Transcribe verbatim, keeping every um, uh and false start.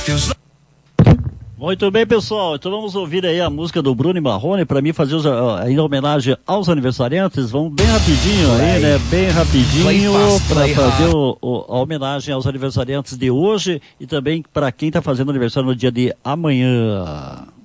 Muito bem, pessoal, então vamos ouvir aí a música do Bruno e Marrone, para mim fazer os, em homenagem aos aniversariantes. Vamos bem rapidinho aí, né, bem rapidinho, para fazer o, o, a homenagem aos aniversariantes de hoje e também para quem está fazendo aniversário no dia de amanhã.